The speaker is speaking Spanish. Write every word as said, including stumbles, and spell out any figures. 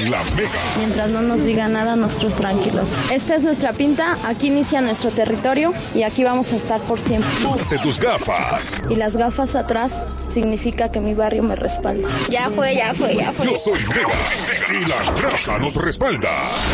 en La Mega. Mientras no nos diga nada, nosotros tranquilos. Esta es nuestra pinta, aquí inicia nuestro territorio y aquí vamos a estar por siempre. Ponte tus gafas. Y las gafas atrás significa que mi barrio me respalda. Ya fue, ya fue, ya fue. Yo soy Mega y la raza nos respalda.